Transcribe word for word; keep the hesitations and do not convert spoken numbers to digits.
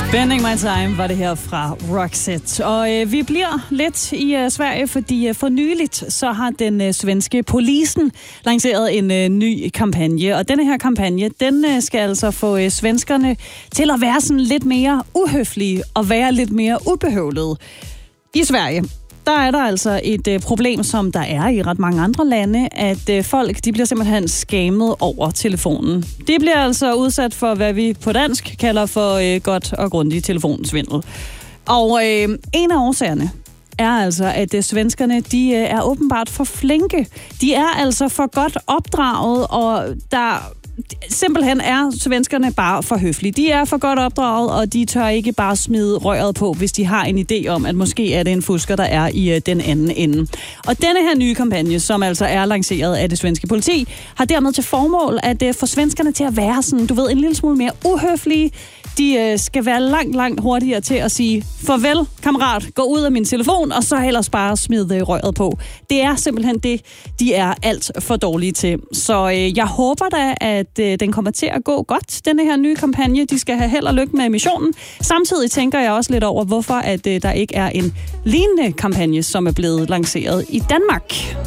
Spending My Time var det her fra Roxette. Og øh, vi bliver lidt i øh, Sverige, fordi øh, for nyligt så har den øh, svenske polisen lanceret en øh, ny kampagne. Og denne her kampagne, den øh, skal altså få øh, svenskerne til at være sådan lidt mere uhøflige og være lidt mere ubehøvlede. I Sverige, der er der altså et øh, problem, som der er i ret mange andre lande, at øh, folk de bliver simpelthen scammet over telefonen. De bliver altså udsat for, hvad vi på dansk kalder for øh, godt og grundigt telefonsvindel. Og øh, en af årsagerne er altså, at øh, svenskerne de øh, er åbenbart for flinke. De er altså for godt opdraget, og der simpelthen er svenskerne bare for høflige. De er for godt opdraget, og de tør ikke bare smide røret på, hvis de har en idé om, at måske er det en fusker, der er i uh, den anden ende. Og denne her nye kampagne, som altså er lanceret af det svenske politi, har dermed til formål at uh, få svenskerne til at være sådan, du ved, en lille smule mere uhøflige. De uh, skal være langt, langt hurtigere til at sige, farvel, kammerat, gå ud af min telefon, og så ellers bare smide uh, røret på. Det er simpelthen det, de er alt for dårlige til. Så uh, jeg håber da, at at den kommer til at gå godt, denne her nye kampagne. De skal have held og lykke med missionen. Samtidig tænker jeg også lidt over, hvorfor at der ikke er en lignende kampagne, som er blevet lanceret i Danmark.